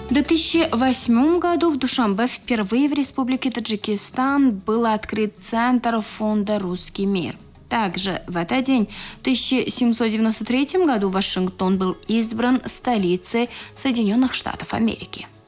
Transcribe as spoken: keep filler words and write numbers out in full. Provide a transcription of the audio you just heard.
В две тысячи восьмом году в Душанбе впервые в Республике Таджикистан был открыт Центр фонда «Русский мир». Также в этот день, в тысяча семьсот девяносто третьем году, Вашингтон был избран столицей Соединенных Штатов Америки.